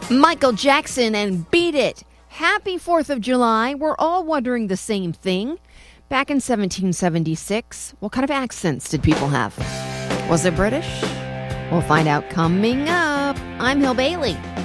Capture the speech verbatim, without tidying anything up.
Michael Jackson and Beat It. Happy fourth of July. We're all wondering the same thing. Back in seventeen seventy-six, what kind of accents did people have? Was it British? We'll find out coming up. I'm Hill Bailey.